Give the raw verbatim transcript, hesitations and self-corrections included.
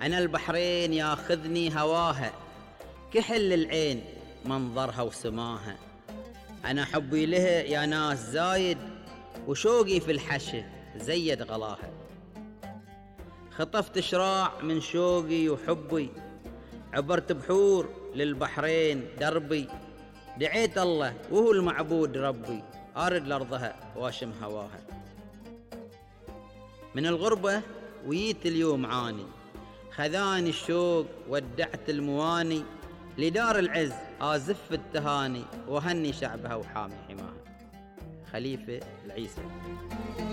أنا البحرين ياخذني هواها، كحل العين منظرها وسماها. أنا حبي لها يا ناس زايد، وشوقي في الحشي زيد غلاها. خطفت شراع من شوقي وحبي، عبرت بحور للبحرين دربي. دعيت الله وهو المعبود ربي، أرد لأرضها واشم هواها. من الغربة ويت اليوم عاني، خذاني الشوق ودعت المواني. لدار العز آزف التهاني، وهني شعبها وحامي حماها. خليفة العيسى.